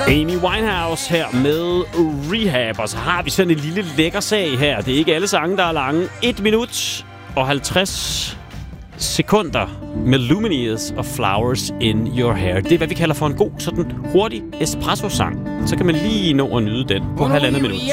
Amy Winehouse her med Rehab, og så har vi sådan en lille lækker sag her. Det er ikke alle sange, der er lange. 1 minut og 50 sekunder med Lumineers og Flowers in Your Hair. Det er, hvad vi kalder for en god, sådan hurtig espresso-sang. Så kan man lige nå at nyde den på 1,5 minut.